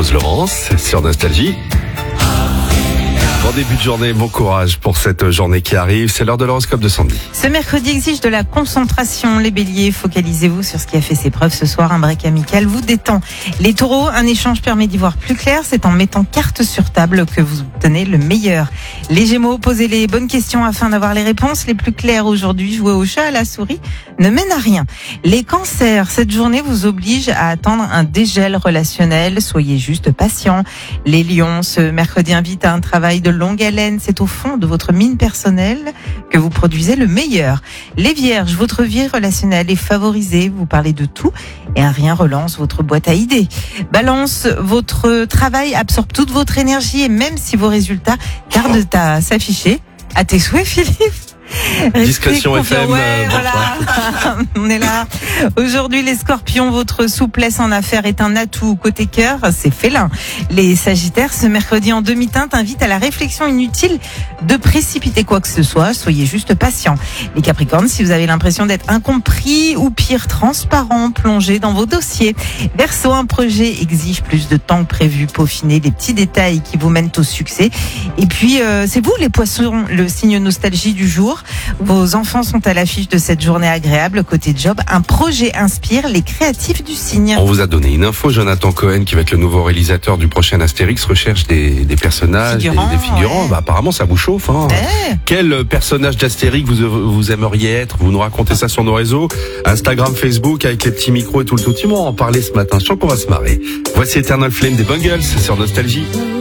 Rose Laurence sur Nostalgie. Bon début de journée, bon courage pour cette journée qui arrive. C'est l'heure de l'horoscope de Sandy. Ce mercredi exige de la concentration. Les béliers, focalisez-vous sur ce qui a fait ses preuves ce soir. Un break amical vous détend. Les taureaux, un échange permet d'y voir plus clair. C'est en mettant carte sur table que vous obtenez le meilleur. Les gémeaux, posez les bonnes questions afin d'avoir les réponses les plus claires aujourd'hui. Jouer au chat à la souris ne mène à rien. Les cancers, cette journée vous oblige à attendre un dégel relationnel. Soyez juste patient. Les lions, ce mercredi invite à un travail de longue haleine. C'est au fond de votre mine personnelle que vous produisez le meilleur. Les vierges, votre vie relationnelle est favorisée. Vous parlez de tout et un rien relance votre boîte à idées. Balance, votre travail absorbe toute votre énergie et même si vos résultats tardent à s'afficher, à tes souhaits, Philippe. Discrétion FM. Ouais, voilà. On est là. Aujourd'hui, les scorpions, votre souplesse en affaires est un atout. Côté cœur, c'est félin. Les sagittaires, ce mercredi en demi-teinte, invitent à la réflexion inutile de précipiter quoi que ce soit. Soyez juste patient. Les capricornes, si vous avez l'impression d'être incompris ou pire, transparent, plongez dans vos dossiers. Verseau, un projet exige plus de temps que prévu. Peaufinez les petits détails qui vous mènent au succès. Et puis, c'est vous les poissons, le signe nostalgie du jour. Vos enfants sont à l'affiche de cette journée agréable. Côté job, un projet inspire les créatifs du signe. On vous a donné une info. Jonathan Cohen, qui va être le nouveau réalisateur du prochain Astérix, recherche des personnages, des figurants. Ouais. Bah, apparemment, ça vous chauffe. Hein. Ouais. Quel personnage d'Astérix vous aimeriez être? Vous nous racontez ça sur nos réseaux, Instagram, Facebook, avec les petits micros et tout le tout. On va en parler ce matin. Je sens qu'on va se marrer. Voici Eternal Flame des Bungles sur Nostalgie.